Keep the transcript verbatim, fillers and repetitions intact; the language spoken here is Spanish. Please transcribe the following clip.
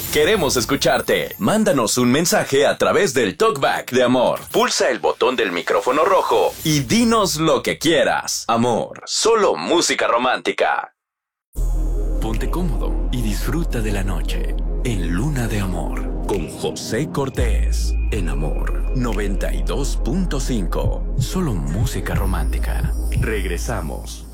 Queremos escucharte. Mándanos un mensaje a través del Talkback de Amor. Pulsa el botón del micrófono rojo y dinos lo que quieras. Amor, solo música romántica. Ponte cómodo y disfruta de la noche en Luna de Amor con José Cortés. En Amor noventa y dos punto cinco. Solo música romántica. Regresamos.